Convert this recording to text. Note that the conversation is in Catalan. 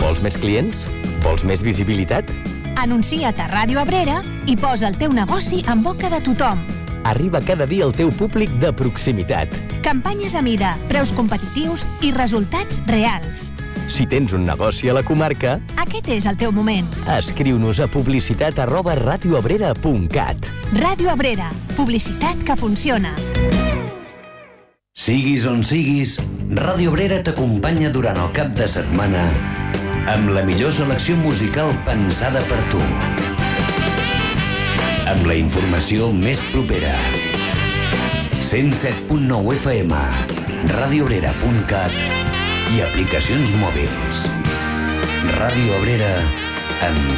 Vols més clients? Vols més visibilitat? Anuncia't a Ràdio Abrera i posa el teu negoci en boca de tothom. Arriba cada dia al teu públic de proximitat. Campanyes a mida, preus competitius i resultats reals. Si tens un negoci a la comarca, aquest és el teu moment. escriu-nos a publicitat@radioabrera.cat. Ràdio Abrera, publicitat que funciona. Siguis on siguis, Ràdio Abrera t'acompanya durant el cap de setmana amb la millor selecció musical pensada per tu. Amb la informació més propera. 107.9 FM, radioabrera.cat i aplicacions mòbils. Ràdio Abrera amb